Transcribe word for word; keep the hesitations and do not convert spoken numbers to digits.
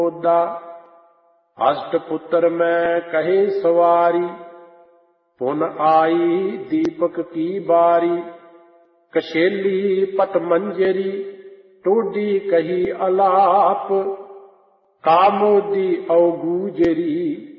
ओदा अष्ट पुत्र में कहे सवारी, पुन आई दीपक की बारी। कशेली पट मंजरी टोडी कही अलाप, कामोदी अवगूजरी